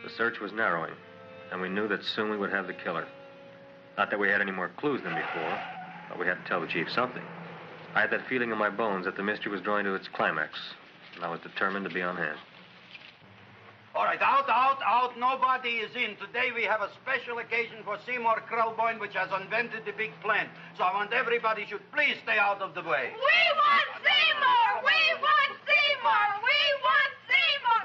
The search was narrowing, and we knew that soon we would have the killer. Not that we had any more clues than before, but we had to tell the chief something. I had that feeling in my bones that the mystery was drawing to its climax, and I was determined to be on hand. All right, out. Nobody is in. Today we have a special occasion for Seymour Krelboyne, which has invented the big plan. So I want everybody should please stay out of the way. We want Seymour! We want Seymour! We want Seymour!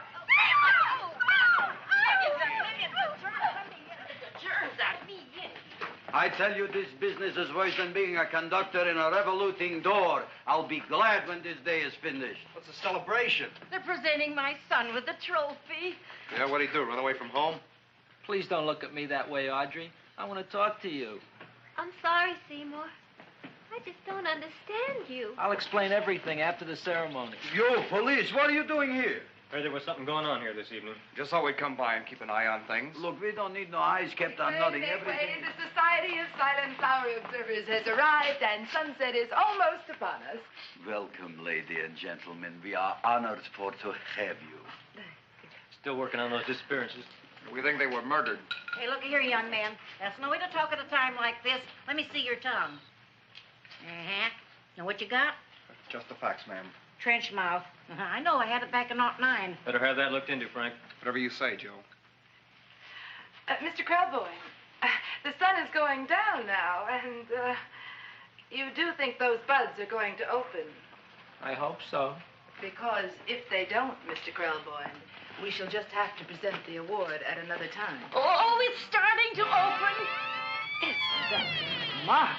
I tell you, this business is worse than being a conductor in a revoluting door. I'll be glad when this day is finished. What's the celebration? They're presenting my son with a trophy. Yeah, what'd he do, run away from home? Please don't look at me that way, Audrey. I want to talk to you. I'm sorry, Seymour. I just don't understand you. I'll explain everything after the ceremony. You, police, what are you doing here? Heard there was something going on here this evening. Just thought we'd come by and keep an eye on things. Look, we don't need no eyes kept on nothing. Everything. The Society of Silent Flower Observers has arrived, and sunset is almost upon us. Welcome, lady and gentlemen. We are honored for to have you. Still working on those disappearances. We think they were murdered. Hey, look here, young man. That's no way to talk at a time like this. Let me see your tongue. Uh-huh. Now, what you got? Just the facts, ma'am. Trench mouth. I know. I had it back in '09. Better have that looked into, Frank. Whatever you say, Joe. Mr. Krelboyne, the sun is going down now, and you do think those buds are going to open? I hope so. Because if they don't, Mr. Krelboyne, we shall just have to present the award at another time. Oh, it's starting to open. Isn't that smart?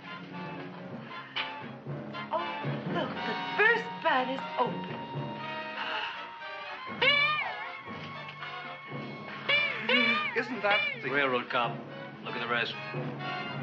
Oh, look, the first bud is open. Isn't that the Railroad cop. Look at the rest.